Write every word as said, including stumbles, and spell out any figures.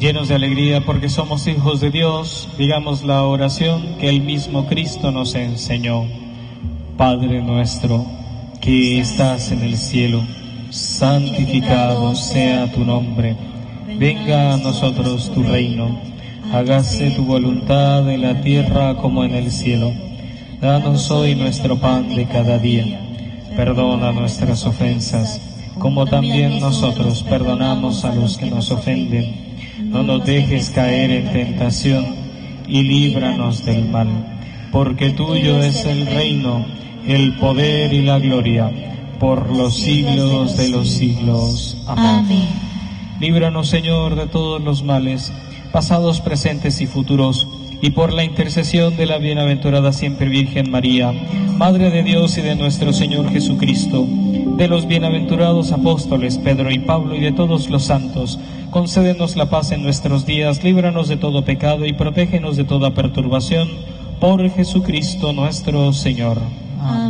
Llenos de alegría porque somos hijos de Dios, digamos la oración que el mismo Cristo nos enseñó. Padre nuestro, que estás en el cielo, santificado sea tu nombre. Venga a nosotros tu reino. Hágase tu voluntad en la tierra como en el cielo. Danos hoy nuestro pan de cada día. Perdona nuestras ofensas, como también nosotros perdonamos a los que nos ofenden. No nos dejes caer en tentación, y líbranos del mal. Porque tuyo es el reino, el poder y la gloria, por los siglos de los siglos. Amén. Líbranos, Señor, de todos los males, pasados, presentes y futuros, y por la intercesión de la bienaventurada siempre Virgen María, Madre de Dios y de nuestro Señor Jesucristo, de los bienaventurados apóstoles Pedro y Pablo y de todos los santos, concédenos la paz en nuestros días, líbranos de todo pecado y protégenos de toda perturbación, por Jesucristo nuestro Señor. Amén.